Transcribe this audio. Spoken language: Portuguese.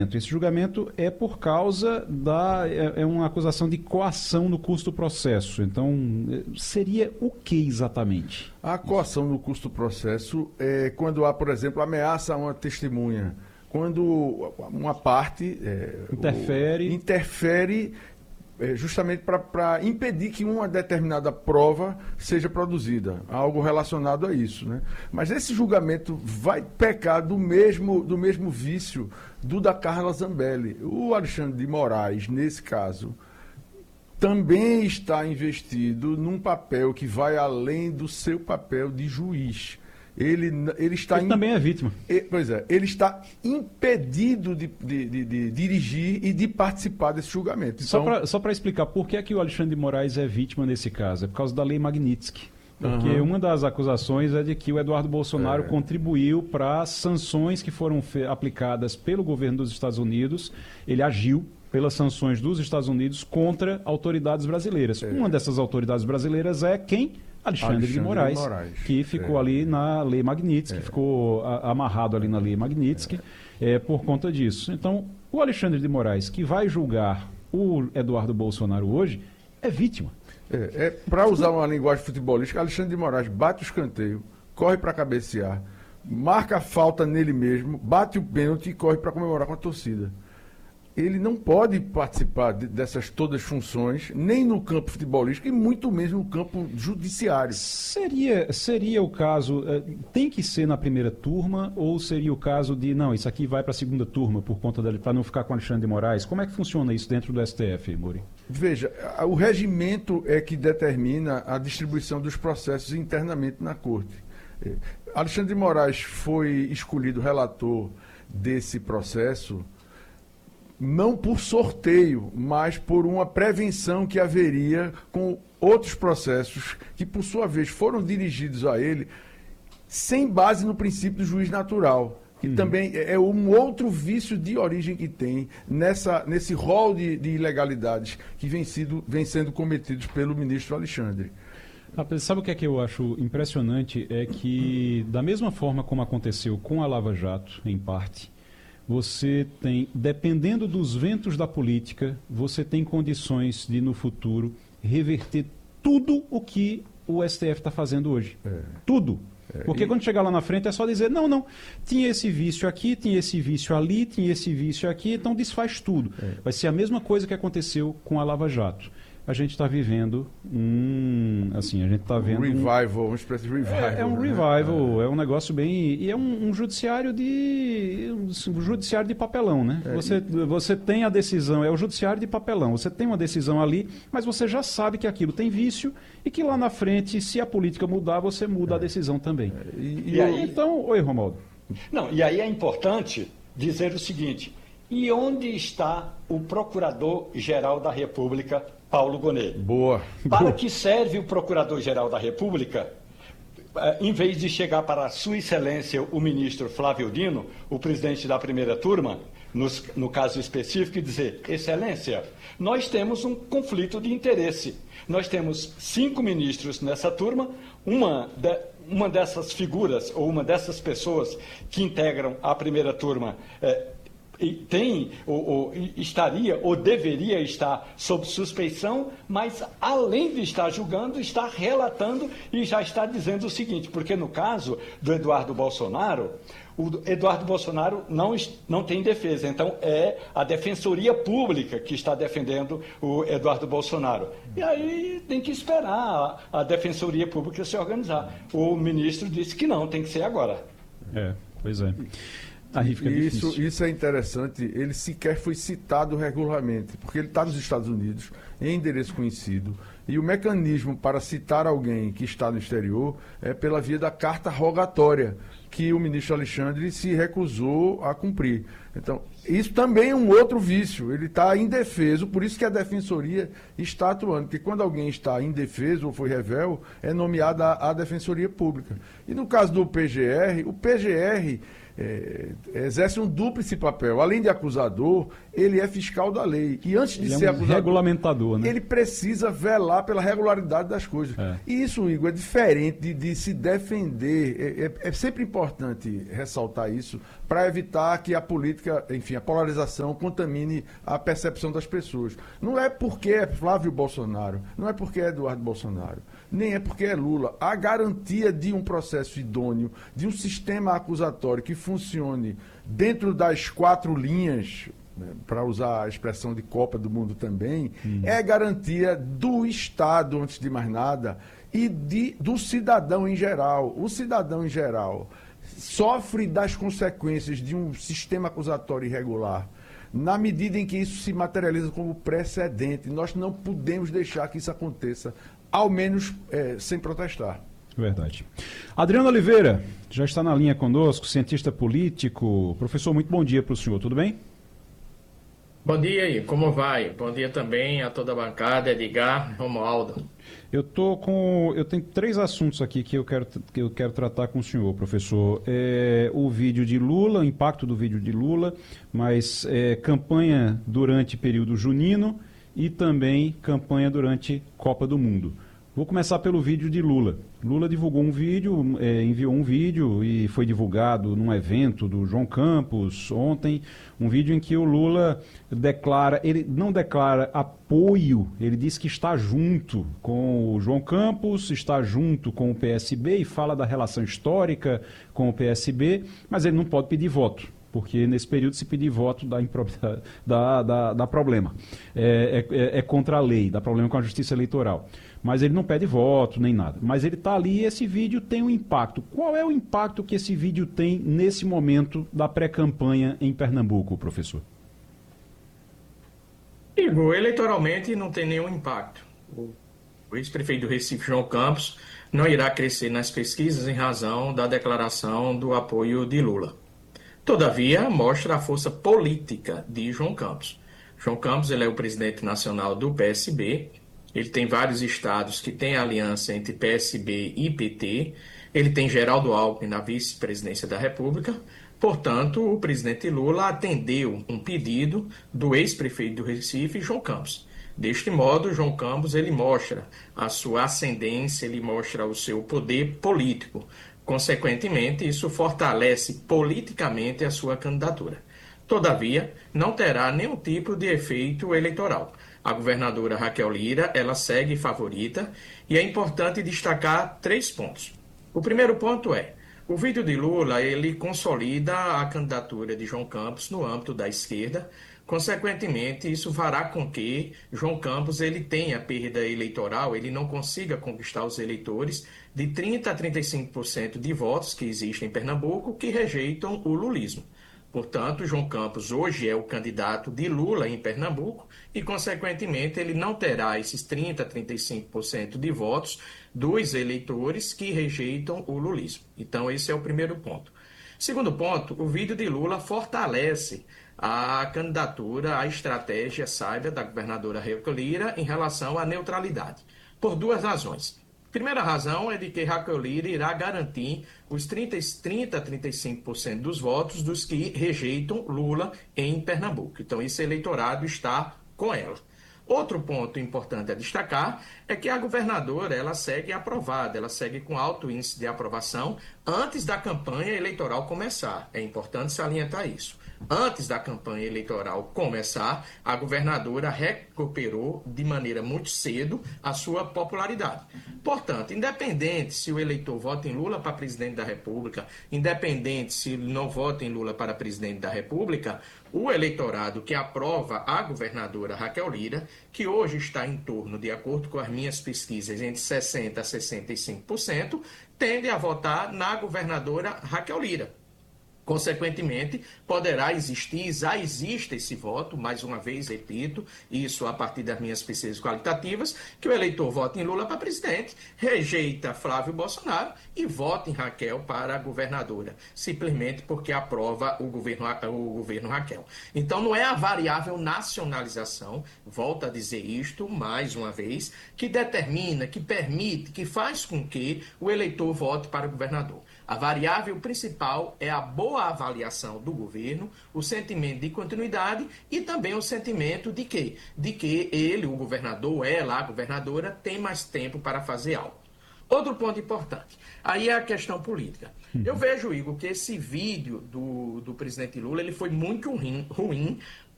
Esse julgamento é por causa é uma acusação de coação no custo do processo. Então, seria o que exatamente? A coação no custo do processo é quando há, por exemplo, ameaça a uma testemunha. Quando uma parte interfere justamente para impedir que uma determinada prova seja produzida, algo relacionado a isso, né? Mas esse julgamento vai pecar do mesmo vício do da Carla Zambelli. O Alexandre de Moraes, nesse caso, também está investido num papel que vai além do seu papel de juiz. Ele também é vítima. Pois é, ele está impedido de dirigir e de participar desse julgamento. Então, só para explicar por que é que o Alexandre de Moraes é vítima nesse caso. É por causa da Lei Magnitsky. Porque uma das acusações é de que o Eduardo Bolsonaro contribuiu para sanções que foram aplicadas pelo governo dos Estados Unidos. Ele agiu pelas sanções dos Estados Unidos contra autoridades brasileiras. Uma dessas autoridades brasileiras é quem? Alexandre de Moraes, que ficou ali na Lei Magnitsky, que ficou amarrado ali na Lei Magnitsky por conta disso. Então, o Alexandre de Moraes, que vai julgar o Eduardo Bolsonaro hoje, é vítima. Para usar uma linguagem futebolística, Alexandre de Moraes bate o escanteio, corre para cabecear, marca a falta nele mesmo, bate o pênalti e corre para comemorar com a torcida. Ele não pode participar dessas todas funções, nem no campo futebolístico e muito menos no campo judiciário. Seria o caso, tem que ser na primeira turma ou seria o caso de, não, isso aqui vai para a segunda turma por conta para não ficar com Alexandre de Moraes? Como é que funciona isso dentro do STF, Muri? Veja, o regimento é que determina a distribuição dos processos internamente na Corte. Alexandre de Moraes foi escolhido relator desse processo não por sorteio, mas por uma prevenção que haveria com outros processos que, por sua vez, foram dirigidos a ele sem base no princípio do juiz natural, que também é um outro vício de origem que tem nesse rol de ilegalidades que vem sendo cometidos pelo ministro Alexandre. Sabe o que é que eu acho impressionante? É que, da mesma forma como aconteceu com a Lava Jato, em parte, você tem, dependendo dos ventos da política, você tem condições de, no futuro, reverter tudo o que o STF está fazendo hoje. Tudo. Porque quando chegar lá na frente é só dizer, não, tinha esse vício aqui, tinha esse vício ali, tinha esse vício aqui, então desfaz tudo. Vai ser a mesma coisa que aconteceu com a Lava Jato. A gente está vivendo a gente está vendo revival, uma espécie de revival. É um revival, é um negócio bem... E é um judiciário de papelão, né? Você tem a decisão, é o judiciário de papelão. Você tem uma decisão ali, mas você já sabe que aquilo tem vício e que lá na frente, se a política mudar, você muda a decisão também. Então, oi, Romualdo. Não, e aí é importante dizer o seguinte: e onde está o Procurador-Geral da República, Paulo Gonet? Boa. Para que serve o Procurador-Geral da República, em vez de chegar para Sua Excelência o ministro Flávio Dino, o presidente da primeira turma, no caso específico, e dizer: Excelência, nós temos um conflito de interesse. Nós temos 5 ministros nessa turma, uma dessas figuras ou uma dessas pessoas que integram a primeira turma estaria ou deveria estar sob suspeição, mas além de estar julgando, está relatando e já está dizendo o seguinte, porque no caso do Eduardo Bolsonaro, o Eduardo Bolsonaro não tem defesa, então é a Defensoria Pública que está defendendo o Eduardo Bolsonaro. E aí tem que esperar a Defensoria Pública se organizar. O ministro disse que não, tem que ser agora. Pois é. Aí fica difícil. Isso é interessante, ele sequer foi citado regularmente, porque ele está nos Estados Unidos, em endereço conhecido, e o mecanismo para citar alguém que está no exterior é pela via da carta rogatória, que o ministro Alexandre se recusou a cumprir. Então, isso também é um outro vício, ele está indefeso, por isso que a Defensoria está atuando, porque quando alguém está indefeso ou foi revel, é nomeada a Defensoria Pública. E no caso do PGR, o PGR exerce um dúplice papel. Além de acusador, ele é fiscal da lei. E antes de ser acusador, regulamentador, né? Ele precisa velar pela regularidade das coisas. E isso, Igor, é diferente de se defender. É sempre importante ressaltar isso para evitar que a política, enfim, a polarização contamine a percepção das pessoas. Não é porque é Flávio Bolsonaro, não é porque é Eduardo Bolsonaro, nem é porque é Lula. A garantia de um processo idôneo, de um sistema acusatório que funcione dentro das 4 linhas, né, para usar a expressão de Copa do Mundo também, é garantia do Estado, antes de mais nada, e do cidadão em geral. O cidadão em geral sofre das consequências de um sistema acusatório irregular na medida em que isso se materializa como precedente. Nós não podemos deixar que isso aconteça, ao menos sem protestar. Verdade. Adriano Oliveira, já está na linha conosco, cientista político. Professor, muito bom dia para o senhor, tudo bem? Bom dia aí, como vai? Bom dia também a toda a bancada, Edgar, Romualdo. Eu tenho 3 assuntos aqui que eu quero tratar com o senhor, professor. O vídeo de Lula, o impacto do vídeo de Lula, mas campanha durante período junino e também campanha durante Copa do Mundo. Vou começar pelo vídeo de Lula. Lula divulgou um vídeo, enviou um vídeo e foi divulgado num evento do João Campos ontem, um vídeo em que o Lula ele não declara apoio, ele diz que está junto com o João Campos, está junto com o PSB e fala da relação histórica com o PSB, mas ele não pode pedir voto. Porque nesse período, se pedir voto dá problema. É contra a lei, dá problema com a justiça eleitoral. Mas ele não pede voto nem nada. Mas ele está ali e esse vídeo tem um impacto. Qual é o impacto que esse vídeo tem nesse momento da pré-campanha em Pernambuco, professor? Igor, eleitoralmente não tem nenhum impacto. O ex-prefeito do Recife, João Campos, não irá crescer nas pesquisas em razão da declaração do apoio de Lula. Todavia, mostra a força política de João Campos. João Campos ele é o presidente nacional do PSB, ele tem vários estados que têm aliança entre PSB e PT, ele tem Geraldo Alckmin na vice-presidência da República, portanto, o presidente Lula atendeu um pedido do ex-prefeito do Recife, João Campos. Deste modo, João Campos ele mostra a sua ascendência, ele mostra o seu poder político. Consequentemente, isso fortalece politicamente a sua candidatura. Todavia, não terá nenhum tipo de efeito eleitoral. A governadora Raquel Lira, ela segue favorita e é importante destacar 3 pontos. O primeiro ponto é, o vídeo de Lula, ele consolida a candidatura de João Campos no âmbito da esquerda. Consequentemente, isso fará com que João Campos ele tenha perda eleitoral, ele não consiga conquistar os eleitores de 30% a 35% de votos que existem em Pernambuco que rejeitam o lulismo. Portanto, João Campos hoje é o candidato de Lula em Pernambuco e, consequentemente, ele não terá esses 30% a 35% de votos dos eleitores que rejeitam o lulismo. Então, esse é o primeiro ponto. Segundo ponto, o vídeo de Lula fortalece a candidatura, a estratégia sábia da governadora Raquel Lira em relação à neutralidade, por 2 razões. Primeira razão é de que Raquel Lira irá garantir os 30% a 35% dos votos dos que rejeitam Lula em Pernambuco. Então, esse eleitorado está com ela. Outro ponto importante a destacar é que a governadora ela segue aprovada, ela segue com alto índice de aprovação antes da campanha eleitoral começar. É importante salientar isso. Antes da campanha eleitoral começar, a governadora recuperou de maneira muito cedo a sua popularidade. Portanto, independente se o eleitor vota em Lula para presidente da República, independente se ele não vota em Lula para presidente da República, o eleitorado que aprova a governadora Raquel Lira, que hoje está em torno, de acordo com as minhas pesquisas, entre 60% a 65%, tende a votar na governadora Raquel Lira. Consequentemente, poderá existir, já existe esse voto, mais uma vez, repito, isso a partir das minhas pesquisas qualitativas, que o eleitor vota em Lula para presidente, rejeita Flávio Bolsonaro e vota em Raquel para governadora, simplesmente porque aprova o governo Raquel. Então, não é a variável nacionalização, volto a dizer isto mais uma vez, que determina, que permite, que faz com que o eleitor vote para o governador. A variável principal é a boa avaliação do governo, o sentimento de continuidade e também o sentimento de quê? De que ele, o governador, ela, a governadora, tem mais tempo para fazer algo. Outro ponto importante, aí é a questão política. Eu vejo, Igor, que esse vídeo do presidente Lula ele foi muito ruim